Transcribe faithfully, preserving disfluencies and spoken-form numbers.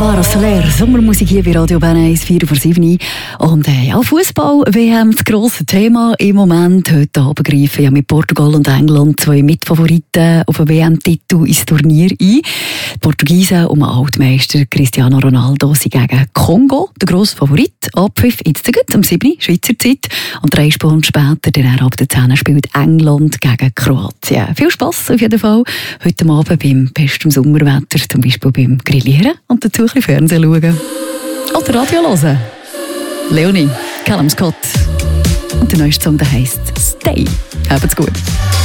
Alvaro Soler, Sommermusik hier bei Radio Bern eins, vier vor sieben. Und äh, ja, Fußball-W M, das grosse Thema im Moment. Heute Abend greifen ja mit Portugal und England zwei Mitfavoriten auf den W M-Titel ins Turnier ein. Die Portugiesen um den Altmeister Cristiano Ronaldo sind gegen Kongo, der grosse Favorit. Abpfiff jetzt gut, um sieben Uhr Schweizer Zeit. Und drei Stunden später, dann ab der zehn spielt England gegen Kroatien. Viel Spass auf jeden Fall heute Abend beim besten Sommerwetter, zum Beispiel beim Grillieren und dazu ein bisschen Fernsehen schauen. Oder Radio hören. Leonie, Callum Scott. Und der neueste Song, der heisst «Stay». Habt's gut.